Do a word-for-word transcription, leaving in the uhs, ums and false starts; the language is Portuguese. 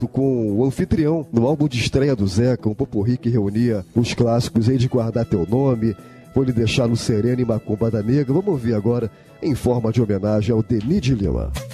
com o Anfitrião, no álbum de estreia do Zeca, um popurrí que reunia os clássicos Hei de Guardar Teu Nome, Vou Lhe Deixar no Sereno e Macumba da Negra. Vamos ouvir agora em forma de homenagem ao Denis de Lima.